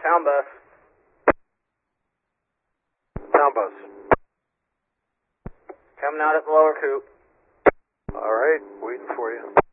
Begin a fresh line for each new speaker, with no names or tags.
Town bus.
Town bus.
Coming out at the lower coop.
All right, waiting for you.